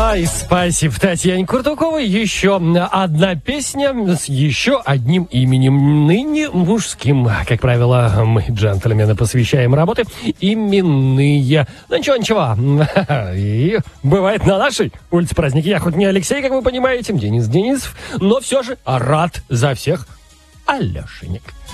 Ай, спасибо Татьяне Куртуковой. Еще одна песня с еще одним именем, ныне мужским. Как правило, мы, джентльмены, посвящаем работы именные. Ну ничего. И бывает на нашей улице праздники. Я хоть не Алексей, как вы понимаете, Денис Денисов, но все же рад за всех Алешенек.